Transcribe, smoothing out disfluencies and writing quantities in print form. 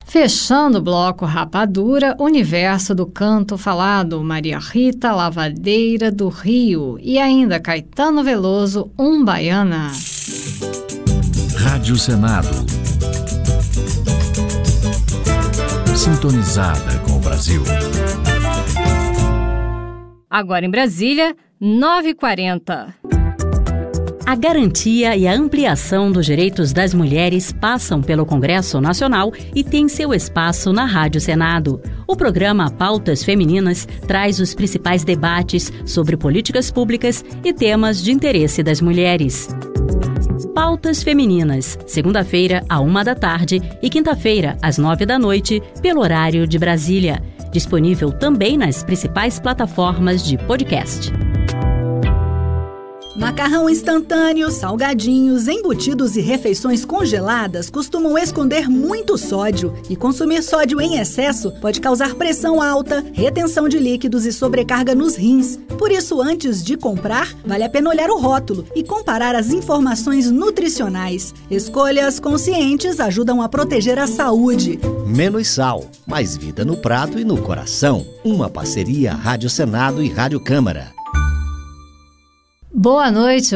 Fechando o bloco Rapadura, Universo do Canto Falado, Maria Rita Lavadeira do Rio e ainda Caetano Veloso, Umbaiana. Rádio Senado. Sintonizada com o Brasil. Agora em Brasília, 9h40. A garantia e a ampliação dos direitos das mulheres passam pelo Congresso Nacional e tem seu espaço na Rádio Senado. O programa Pautas Femininas traz os principais debates sobre políticas públicas e temas de interesse das mulheres. Pautas Femininas, segunda-feira, à 13h e quinta-feira, às 21h, pelo horário de Brasília. Disponível também nas principais plataformas de podcast. Macarrão instantâneo, salgadinhos, embutidos e refeições congeladas costumam esconder muito sódio e consumir sódio em excesso pode causar pressão alta, retenção de líquidos e sobrecarga nos rins. Por isso, antes de comprar, vale a pena olhar o rótulo e comparar as informações nutricionais. Escolhas conscientes ajudam a proteger a saúde. Menos sal, mais vida no prato e no coração. Uma parceria Rádio Senado e Rádio Câmara. Boa noite.